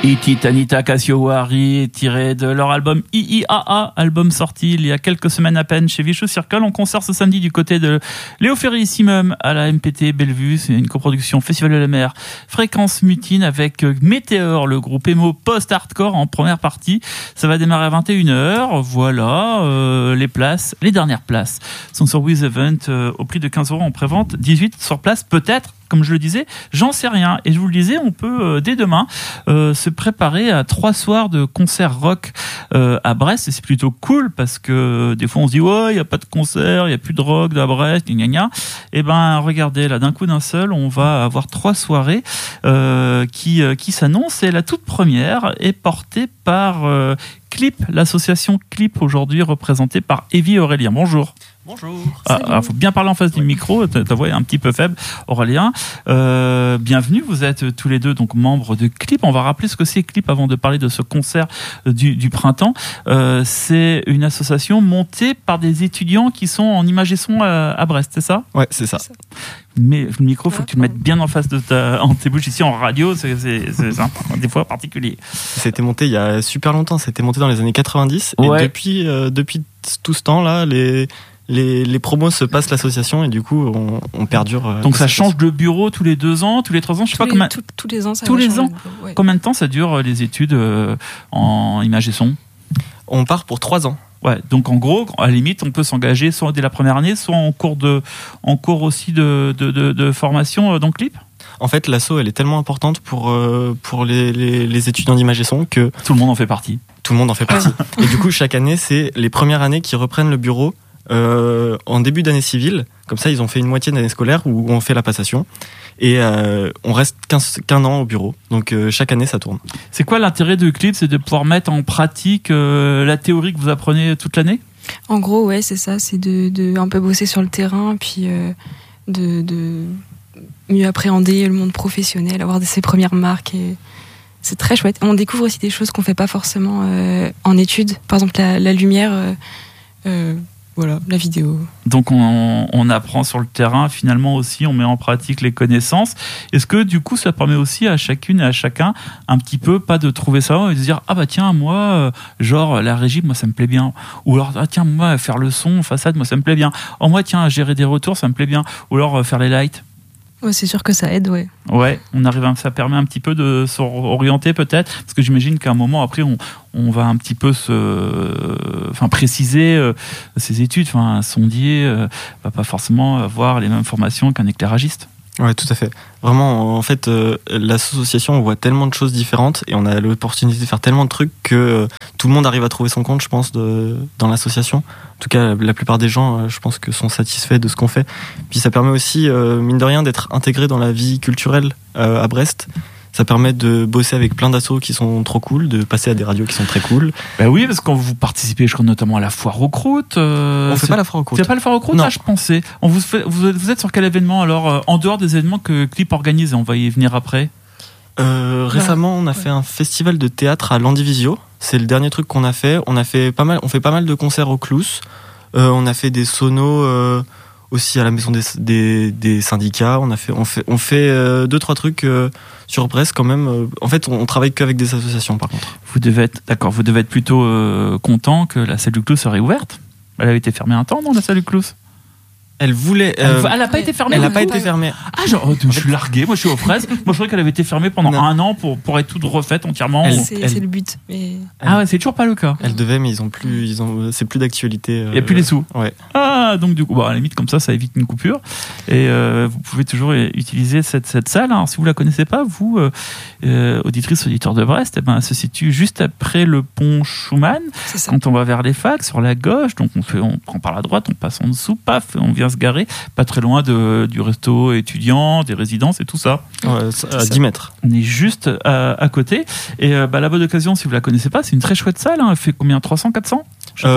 Iti Tanita Cassiowari, tiré de leur album IIAA, album sorti il y a quelques semaines à peine chez Vicious Circle, en concert ce samedi du côté de Léo Ferrissimum à la MPT Bellevue. C'est une coproduction Festival de la Mer, Fréquence Mutine avec Météor, le groupe emo post-hardcore en première partie. Ça va démarrer à 21h. Voilà, les dernières places sont sur With Event au prix de 15€ en prévente, 18 sur place peut-être. Comme je le disais, j'en sais rien. Et je vous le disais, on peut dès demain se préparer à 3 soirs de concerts rock à Brest. Et c'est plutôt cool parce que des fois on se dit ouais, il y a pas de concert, il y a plus de rock à Brest, gna gna. Et ben regardez, là d'un coup d'un seul, on va avoir 3 soirées qui s'annoncent. Et la toute première est portée par Clip, l'association Clip aujourd'hui représentée par Evie Aurélien. Bonjour. Bonjour. Il faut bien parler en face du micro, ta voix est un petit peu faible, Aurélien. Bienvenue, vous êtes tous les deux donc membres de Clip. On va rappeler ce que c'est Clip avant de parler de ce concert du printemps. C'est une association montée par des étudiants qui sont en images et son à Brest, c'est ça ? Ouais, c'est ça. Mais le micro, faut que tu le mettes bien en face de tes bouches. Ici en radio, c'est des fois particulier. C'était monté il y a super longtemps, c'était monté dans les années 90. Ouais. Et depuis tout ce temps-là, les promos se passent l'association et du coup on perdure. Donc ça change de bureau tous les 2 ans, tous les 3 ans, je sais pas combien. Tous les ans, ça tous les ans. Ouais. Combien de temps ça dure les études en images et son ? On part pour 3 ans. Ouais, donc en gros, à la limite, on peut s'engager soit dès la première année, soit en cours aussi de formation dans Clip. En fait, l'asso elle est tellement importante pour les étudiants d'image et son que tout le monde en fait partie. Tout le monde en fait partie. Et du coup, chaque année, c'est les premières années qui reprennent le bureau en début d'année civile. Comme ça, ils ont fait une moitié d'année scolaire où on fait la passation. Et on reste qu'un an au bureau. Donc chaque année, ça tourne. C'est quoi l'intérêt de Clip ? C'est de pouvoir mettre en pratique la théorie que vous apprenez toute l'année ? En gros, ouais, c'est ça. C'est de un peu bosser sur le terrain, puis de mieux appréhender le monde professionnel, avoir ses premières marques. Et c'est très chouette. On découvre aussi des choses qu'on fait pas forcément en études. Par exemple, la lumière... Voilà, la vidéo. Donc on apprend sur le terrain, finalement aussi, on met en pratique les connaissances. Est-ce que du coup ça permet aussi à chacune et à chacun un petit peu, pas de trouver ça et de se dire ah bah tiens moi genre la régie moi ça me plaît bien, ou alors ah tiens moi faire le son façade moi ça me plaît bien, oh moi tiens gérer des retours ça me plaît bien, ou alors faire les lights. Ouais, c'est sûr que ça aide, ouais. Ouais, ça permet un petit peu de s'orienter peut-être, parce que j'imagine qu'à un moment après on va un petit peu préciser ses études. Un sondier va pas forcément avoir les mêmes formations qu'un éclairagiste. Ouais, tout à fait. Vraiment, en fait, l'association, on voit tellement de choses différentes et on a l'opportunité de faire tellement de trucs que tout le monde arrive à trouver son compte, je pense, dans l'association. En tout cas, la plupart des gens, je pense que sont satisfaits de ce qu'on fait. Puis ça permet aussi, mine de rien, d'être intégré dans la vie culturelle à Brest. Ça permet de bosser avec plein d'assos qui sont trop cool, de passer à des radios qui sont très cool. Ben oui, parce que quand vous participez, je crois notamment à la foire aux croûtes. On fait pas la foire aux croûtes. C'est pas la foire aux croûtes ? Ah, je pensais. Vous êtes sur quel événement alors, en dehors des événements que Clip organise ? On va y venir après. Récemment, on a fait un festival de théâtre à Landivisio. C'est le dernier truc qu'on a fait. On fait pas mal de concerts au Clous. On a fait des sonos aussi à la maison des syndicats. On fait 2-3 trucs sur Brest quand même. En fait, on travaille qu'avec des associations par contre. Vous devez être plutôt content que la salle du Clous soit réouverte. Elle avait été fermée un temps, non, la salle du Clous ? Elle voulait. Elle n'a pas été fermée. Elle n'a pas été fermée. Ah, genre, je suis largué. Moi, je suis aux fraises. Moi, je croyais qu'elle avait été fermée pendant un an pour être toute refaite entièrement. C'est le but. Mais... Ah ouais, c'est toujours pas le cas. Elle devait, mais c'est plus d'actualité. Il n'y a plus les sous. Ouais. Ah, donc du coup, à la limite, comme ça évite une coupure. Et vous pouvez toujours utiliser cette salle. Alors, si vous la connaissez pas, vous, auditrices, auditeurs de Brest, elle se situe juste après le pont Schumann. Quand on va vers les facs, sur la gauche. Donc on prend par la droite, on passe en dessous, paf, on vient se garer, pas très loin du resto étudiant, des résidences et tout ça. Ouais, à 10 mètres. On est juste à côté. Et la bonne occasion, si vous la connaissez pas, c'est une très chouette salle. Elle fait combien ? 300, 400 ?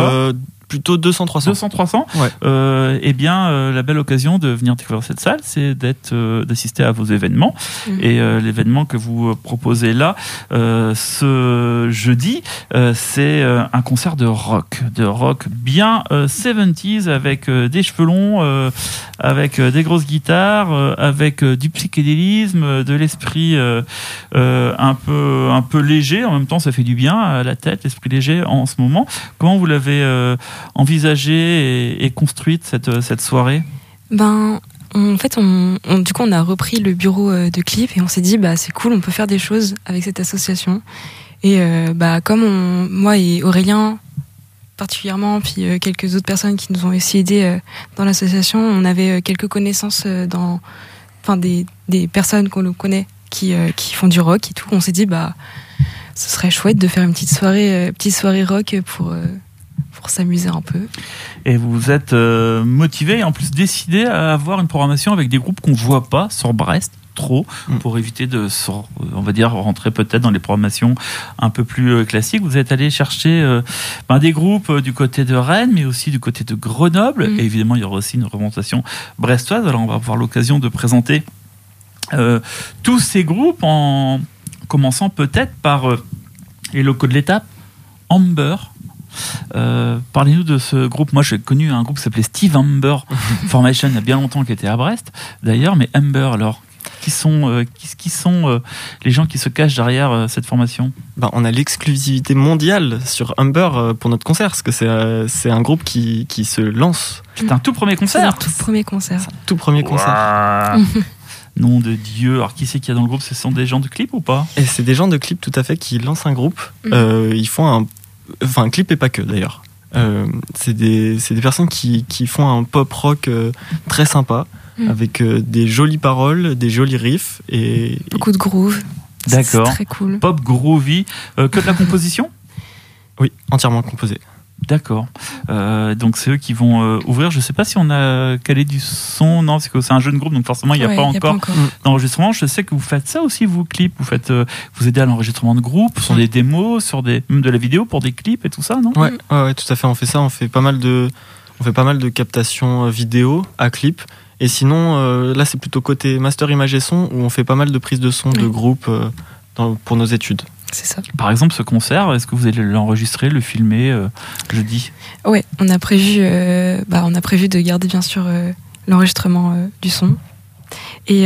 Plutôt 200-300. 200-300. Ouais. Eh bien, la belle occasion de venir découvrir cette salle, c'est d'assister à vos événements. Et l'événement que vous proposez là, ce jeudi, c'est un concert de rock bien 70s, avec des cheveux longs, avec des grosses guitares, avec du psychédélisme, de l'esprit un peu léger. En même temps, ça fait du bien à la tête, l'esprit léger en ce moment. Comment vous l'avez envisagé et construite cette soirée? En fait, du coup, on a repris le bureau de Clip et on s'est dit, c'est cool, on peut faire des choses avec cette association. Et comme moi et Aurélien particulièrement, puis quelques autres personnes qui nous ont aussi aidés dans l'association, on avait quelques connaissances des personnes qu'on connaît qui font du rock et tout. On s'est dit, ce serait chouette de faire une petite soirée rock pour s'amuser un peu. Et vous êtes motivé et en plus décidé à avoir une programmation avec des groupes qu'on ne voit pas sur Brest trop, pour éviter de, on va dire, rentrer peut-être dans les programmations un peu plus classiques. Vous êtes allé chercher des groupes du côté de Rennes, mais aussi du côté de Grenoble. Et évidemment, il y aura aussi une représentation brestoise. Alors, on va avoir l'occasion de présenter tous ces groupes, en commençant peut-être par les locaux de l'étape, Amber. Parlez-nous de ce groupe. Moi, j'ai connu un groupe qui s'appelait Steve Amber Formation il y a bien longtemps, qui était à Brest d'ailleurs. Mais Amber, alors, qui sont les gens qui se cachent derrière cette formation? On a l'exclusivité mondiale sur Amber pour notre concert, parce que c'est un groupe qui se lance. C'est un tout premier concert. C'est un tout premier concert. C'est un tout premier concert. Nom de Dieu. Alors, qui c'est qu'il y a dans le groupe? Ce sont des gens de Clip ou pas? Et c'est des gens de Clip, tout à fait, qui lancent un groupe. Ils font un Clip et pas que d'ailleurs. C'est des personnes qui font un pop rock très sympa, avec des jolies paroles, des jolis riffs et beaucoup de groove. D'accord. C'est très cool. Pop groovy. Que de la composition? Oui, entièrement composé. D'accord. Donc c'est eux qui vont ouvrir. Je sais pas si on a calé du son. Non, parce que c'est un jeune groupe, donc forcément il n'y a pas encore d'enregistrement. Je sais que vous faites ça aussi, vous, Clip. Vous aidez à l'enregistrement de groupes, sur des démos, même de la vidéo pour des clips et tout ça, non? Ouais, tout à fait. On fait ça. On fait pas mal de captations vidéo à Clip. Et sinon, là, c'est plutôt côté master image et son, où on fait pas mal de prises de son de groupe pour nos études. C'est ça. Par exemple, ce concert, est-ce que vous allez l'enregistrer, le filmer jeudi? Ouais, on a prévu de garder bien sûr l'enregistrement du son et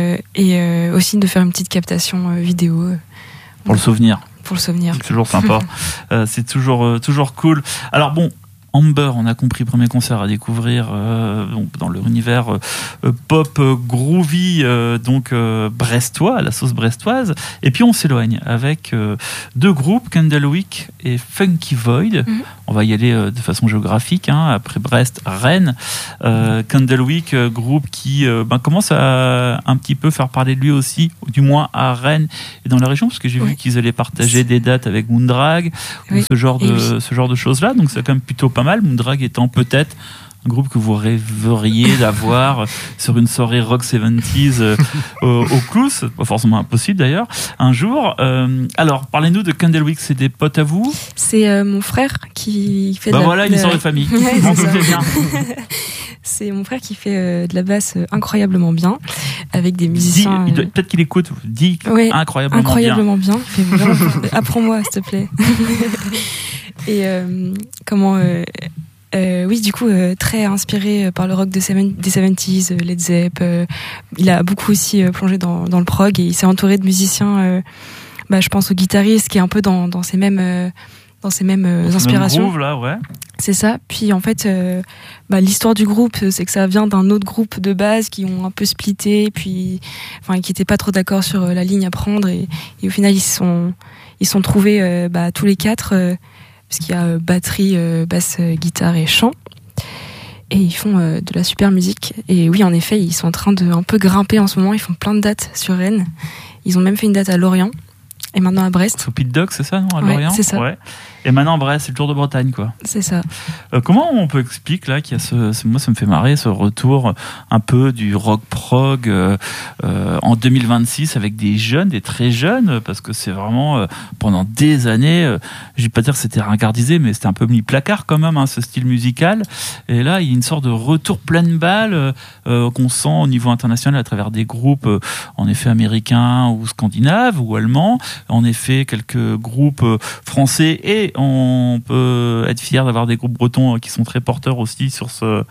aussi de faire une petite captation vidéo pour le souvenir. Pour le souvenir. C'est toujours sympa. C'est toujours cool. Alors bon. Amber, on a compris, premier concert à découvrir dans leur univers pop groovy, brestois, à la sauce brestoise. Et puis on s'éloigne avec deux groupes, Candlewick et Funky Void. On va y aller de façon géographique, après Brest, Rennes. Candlewick, groupe qui commence à un petit peu faire parler de lui aussi, du moins à Rennes et dans la région, parce que j'ai vu qu'ils allaient partager des dates avec Moondrag, ou ce genre de choses-là. Donc c'est quand même plutôt pas mal. Moondrag étant peut-être un groupe que vous rêveriez d'avoir sur une soirée rock 70s au Clous, pas forcément impossible d'ailleurs, un jour. Alors, parlez-nous de Candlewick, c'est des potes à vous? C'est mon frère qui fait une histoire de famille. C'est mon frère qui fait de la basse incroyablement bien, avec des musiciens... Peut-être qu'il écoute, incroyablement bien. Fait vraiment... Apprends-moi, s'il te plaît. Et oui, du coup, très inspiré par le rock des 70s, Led Zepp. Il a beaucoup aussi plongé dans le prog et il s'est entouré de musiciens. Je pense au guitariste qui est un peu dans ces mêmes inspirations. Groove, là, ouais. C'est ça. Puis en fait, l'histoire du groupe, c'est que ça vient d'un autre groupe de base qui ont un peu splitté, puis qui n'étaient pas trop d'accord sur la ligne à prendre et au final ils se sont trouvés tous les quatre. Parce qu'il y a batterie, basse, guitare et chant. Et ils font de la super musique. Et oui, en effet, ils sont en train de un peu grimper en ce moment. Ils font plein de dates sur Rennes. Ils ont même fait une date à Lorient. Et maintenant à Brest. Au Pit Dog, c'est ça, non, à Ouais, Lorient. c'est ça. Ouais. Et maintenant, Brest, c'est le Tour de Bretagne, quoi. C'est ça. Comment on peut expliquer là qu'il y a moi ça me fait marrer ce retour un peu du rock prog en 2026 avec des jeunes, des très jeunes, parce que c'est vraiment pendant des années, je vais pas dire que c'était ringardisé, mais c'était un peu mis placard quand même, hein, ce style musical. Et là, il y a une sorte de retour pleine balle qu'on sent au niveau international à travers des groupes, en effet américains ou scandinaves ou allemands, en effet quelques groupes français, et on peut être fier d'avoir des groupes bretons qui sont très porteurs aussi sur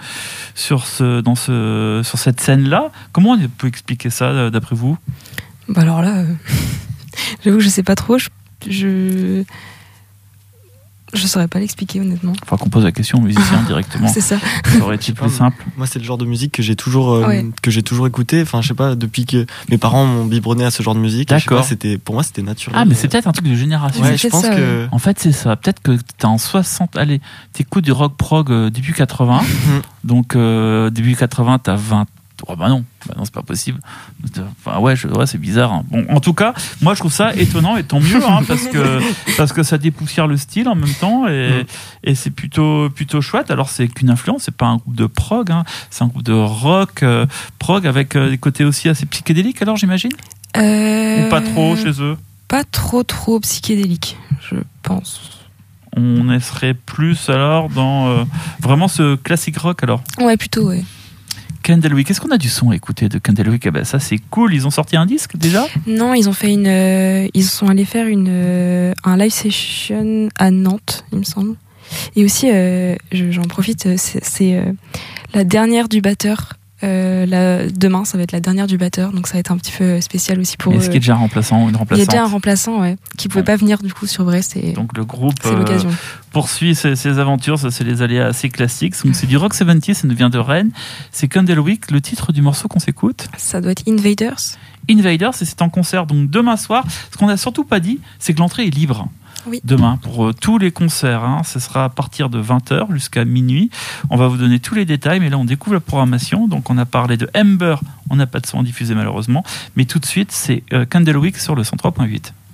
cette scène-là. Comment on peut expliquer ça d'après vous ? Bah alors là, j'avoue que je sais pas trop. Je saurais pas l'expliquer honnêtement. Enfin, qu'on pose la question aux musiciens directement. C'est ça. Ça aurait été plus simple. Moi, c'est le genre de musique que j'ai toujours écouté. Enfin, je sais pas, depuis que mes parents m'ont biberonné à ce genre de musique. D'accord. Je sais pas, pour moi, c'était naturel. Ah, mais c'est peut-être un truc de génération. Ouais, je pense ça, que. En fait, c'est ça. Peut-être que t'es en 60. Allez, t'écoutes du rock prog début 80. Donc, début 80, t'as 20. Oh, bah non, c'est pas possible. Enfin, ouais, c'est bizarre. Hein. Bon, en tout cas, moi je trouve ça étonnant, et tant mieux, hein, parce que ça dépoussière le style en même temps, et c'est plutôt chouette. Alors c'est qu'une influence, c'est pas un groupe de prog, hein, c'est un groupe de rock prog avec des côtés aussi assez psychédéliques. Alors j'imagine. Ou pas trop chez eux. Pas trop psychédélique, je pense. On serait plus alors dans vraiment ce classique rock alors. Ouais, plutôt, ouais. Candlewick, est-ce qu'on a du son à écouter de Candlewick? Ben, ça c'est cool, ils ont sorti un disque déjà? Non, ils ont fait ils sont allés faire un live session à Nantes, il me semble. Et aussi, j'en profite, c'est la dernière du batteur. Demain, ça va être la dernière du batteur, donc ça va être un petit peu spécial aussi pour eux. Est-ce qu'il y a déjà un remplaçant ou une remplaçante? Il y a déjà un remplaçant, ouais, qui pouvait pas venir du coup sur Brest. Et donc le groupe c'est l'occasion. Poursuit ses aventures, ça c'est les aléas assez classiques. Donc c'est du rock 70s, ça nous vient de Rennes. C'est Candlewick, le titre du morceau qu'on s'écoute. Ça doit être Invaders. Invaders, et c'est en concert donc demain soir. Ce qu'on n'a surtout pas dit, c'est que l'entrée est libre. Oui. Demain, pour tous les concerts, hein, ce sera à partir de 20h jusqu'à minuit. On va vous donner tous les détails, mais là on découvre la programmation. Donc on a parlé de Ember, on n'a pas de son diffusé malheureusement, mais tout de suite c'est Candlewick sur le 103.8.